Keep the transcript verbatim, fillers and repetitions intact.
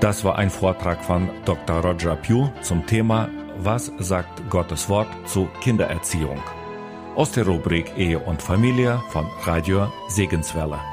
Das war ein Vortrag von Doktor Roger Pugh zum Thema Was sagt Gottes Wort zu Kindererziehung? Aus der Rubrik Ehe und Familie von Radio Segenswelle.